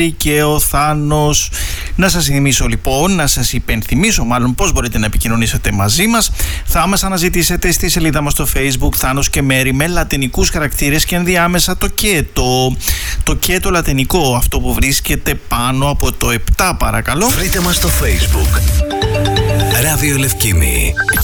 και ο Θάνος. Να σας θυμίσω λοιπόν, να σας υπενθυμίσω μάλλον πώς μπορείτε να επικοινωνήσετε μαζί μας. Θα μας αναζητήσετε στη σελίδα μας στο Facebook Θάνος και Μέρη με λατινικούς χαρακτήρες και ενδιάμεσα το και το λατινικό, αυτό που βρίσκεται πάνω από το 7 παρακαλώ. Βρείτε μας στο Facebook Ράδιο Λευκήμη.